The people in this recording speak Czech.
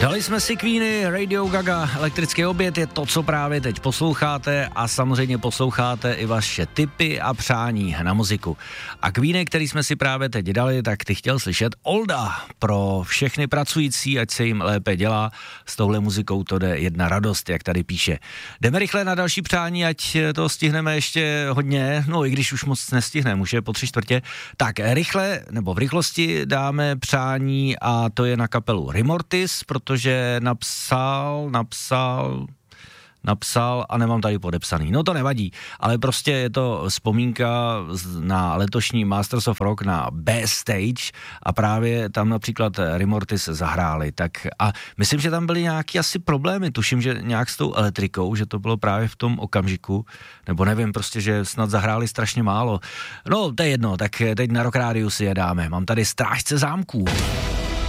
Dali jsme si Queeny, Radio Gaga, Elektrický oběd je to, co právě teď posloucháte a samozřejmě posloucháte i vaše tipy a přání na muziku. A Queeny, který jsme si právě teď dali, tak ty chtěl slyšet Olda. Pro všechny pracující, ať se jim lépe dělá, s touhle muzikou to jde jedna radost, jak tady píše. Jdeme rychle na další přání, ať to stihneme ještě hodně, no i když už moc nestihneme, už je po 3/4. Tak rychle, nebo v rychlosti dáme přání a to je na kapelu Rimortis, protože napsal a nemám tady podepsaný. No to nevadí, ale prostě je to vzpomínka na letošní Masters of Rock na B-Stage a právě tam například Rimortis zahráli. Tak a myslím, že tam byly nějaký asi problémy, tuším, že nějak s tou elektrikou, že to bylo právě v tom okamžiku, nebo nevím, prostě, že snad zahráli strašně málo. No, to je jedno, tak teď na Rock Rádiu si je dáme. Mám tady Strážce zámků.